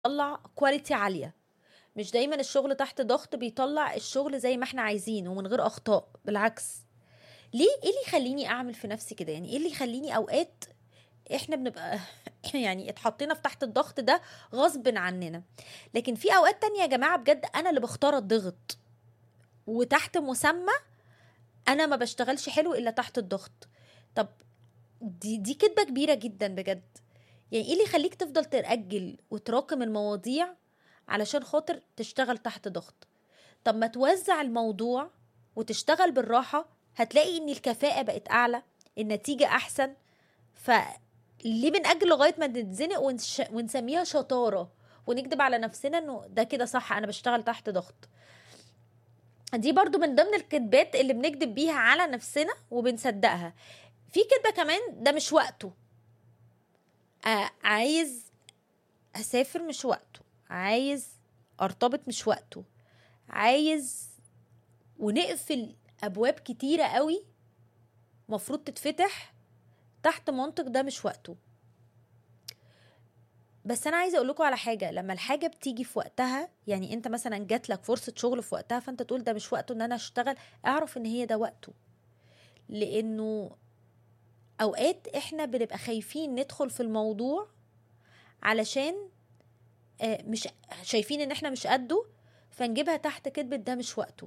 بيطلع كواليتي عالية. مش دايما الشغل تحت ضغط بيطلع الشغل زي ما احنا عايزين ومن غير اخطاء، بالعكس. ليه؟ ايه اللي يخليني اعمل في نفسي كده؟ يعني ايه اللي يخليني اوقات احنا بنبقى يعني اتحطينا في تحت الضغط ده غصب عننا، لكن في اوقات تانية يا جماعة بجد انا اللي بختار الضغط، وتحت مسمى انا ما بشتغلش حلو الا تحت الضغط. طب دي كدبة كبيرة جدا بجد. يعني ايه اللي يخليك تفضل تأجل وتراكم المواضيع علشان خاطر تشتغل تحت ضغط؟ طب ما توزع الموضوع وتشتغل بالراحة، هتلاقي ان الكفاءة بقت اعلى، النتيجة احسن. فليه بنأجل لغاية ما نتزنق ونسميها شطارة ونكذب على نفسنا انه ده كده صح انا بشتغل تحت ضغط؟ دي برضو من ضمن الكذبات اللي بنكذب بيها على نفسنا وبنصدقها. في كذبة كمان، ده مش وقته. عايز اسافر مش وقته، عايز ارتبط مش وقته، عايز، ونقفل ابواب كتيرة قوي مفروض تتفتح تحت منطق ده مش وقته. بس انا عايزه اقول لكم على حاجه، لما الحاجه بتيجي في وقتها، يعني انت مثلا جات لك فرصه شغل في وقتها فانت تقول ده مش وقته ان انا اشتغل، اعرف ان هي ده وقته. لانه اوقات احنا بنبقى خايفين ندخل في الموضوع علشان مش شايفين ان احنا مش قده، فنجيبها تحت كلمة ده مش وقته،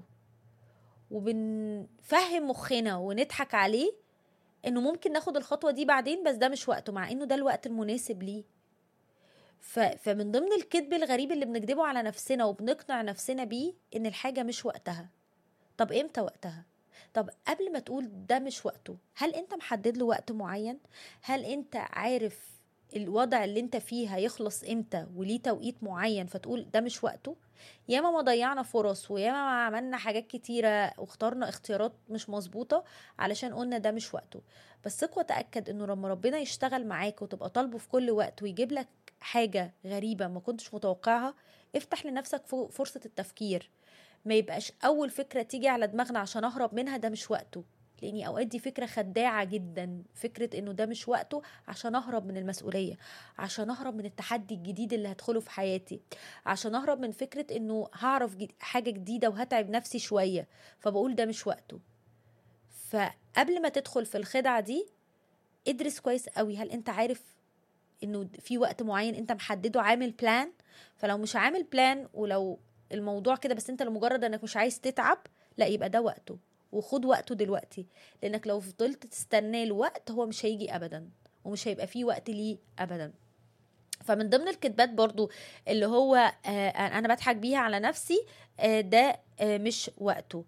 وبنفهم مخنا ونضحك عليه انه ممكن ناخد الخطوة دي بعدين، بس ده مش وقته، مع انه ده الوقت المناسب ليه. فمن ضمن الكذب الغريب اللي بنكذبه على نفسنا وبنقنع نفسنا بيه ان الحاجة مش وقتها. طب امتى وقتها؟ طب قبل ما تقول ده مش وقته، هل انت محدد له وقت معين؟ هل انت عارف الوضع اللي انت فيه هيخلص امتى وليه توقيت معين فتقول ده مش وقته؟ ياما ما ضيعنا فرص، وياما ما عملنا حاجات كتيرة واخترنا اختيارات مش مظبوطة علشان قلنا ده مش وقته. بس ثق وتأكد انه لما ربنا يشتغل معاك وتبقى طالبه في كل وقت ويجيب لك حاجة غريبة ما كنتش متوقعها، افتح لنفسك فرصة التفكير. ما يبقاش اول فكرة تيجي على دماغنا عشان اهرب منها ده مش وقته، لاني اوقات دي فكرة خداعة جدا، فكرة انه ده مش وقته عشان اهرب من المسؤولية، عشان اهرب من التحدي الجديد اللي هدخله في حياتي، عشان اهرب من فكرة انه هعرف حاجة جديدة وهتعب نفسي شوية، فبقول ده مش وقته. فقبل ما تدخل في الخدعة دي ادرس كويس قوي، هل انت عارف انه في وقت معين انت محدده، عامل بلان؟ فلو مش عامل بلان، ولو الموضوع كده بس انت لمجرد انك مش عايز تتعب، لا يبقى ده وقته، وخد وقته دلوقتي. لانك لو فضلت تستناه الوقت هو مش هيجي ابدا، ومش هيبقى فيه وقت ليه ابدا. فمن ضمن الكذبات برضو اللي هو انا بضحك بيها على نفسي، ده مش وقته.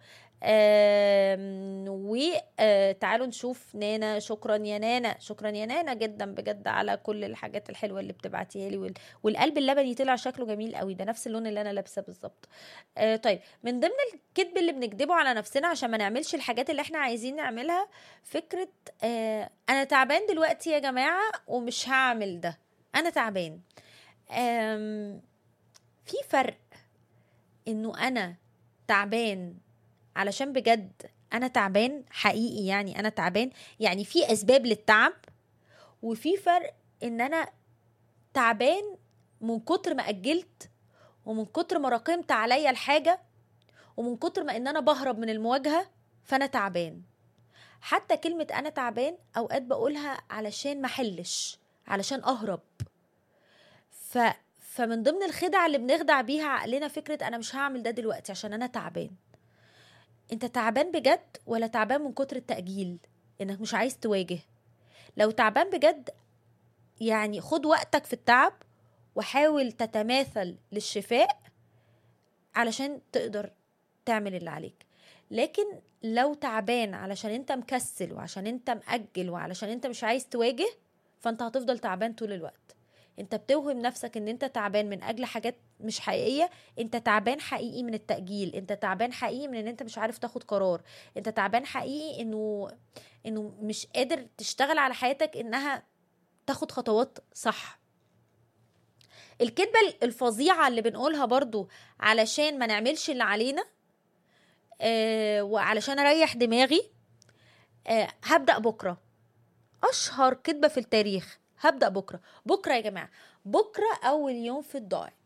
وتعالوا نشوف نانا. شكرا يا نانا، شكرا يا نانا جدا بجد على كل الحاجات الحلوه اللي بتبعتيها لي، والقلب اللبني طلع شكله جميل قوي، ده نفس اللون اللي انا لابسه بالظبط. طيب، من ضمن الكذب اللي بنكذبه على نفسنا عشان ما نعملش الحاجات اللي احنا عايزين نعملها، فكره انا تعبان دلوقتي يا جماعه ومش هعمل ده، انا تعبان. في فرق انه انا تعبان علشان بجد انا تعبان حقيقي، يعني انا تعبان يعني في اسباب للتعب، وفي فرق ان انا تعبان من كتر ما اجلت، ومن كتر ما راكمت عليا الحاجة، ومن كتر ما ان انا بهرب من المواجهة فانا تعبان. حتى كلمة انا تعبان اوقات بقولها علشان محلش، علشان اهرب. ف فمن ضمن الخدع اللي بنخدع بيها عقلنا فكرة انا مش هعمل ده دلوقتي عشان انا تعبان. انت تعبان بجد ولا تعبان من كتر التأجيل انك مش عايز تواجه؟ لو تعبان بجد يعني خد وقتك في التعب وحاول تتماثل للشفاء علشان تقدر تعمل اللي عليك. لكن لو تعبان علشان انت مكسل وعشان انت مأجل وعلشان انت مش عايز تواجه، فانت هتفضل تعبان طول الوقت. انت بتوهم نفسك ان انت تعبان من اجل حاجات مش حقيقية. انت تعبان حقيقي من التأجيل، انت تعبان حقيقي من ان انت مش عارف تاخد قرار، انت تعبان حقيقي انه مش قادر تشتغل على حياتك انها تاخد خطوات صح. الكذبة الفظيعة اللي بنقولها برضو علشان ما نعملش اللي علينا وعلشان اريح دماغي، هبدأ بكرة. اشهر كذبة في التاريخ، هبدأ بكرة. بكرة يا جماعة، بكرة اول يوم في الضايع.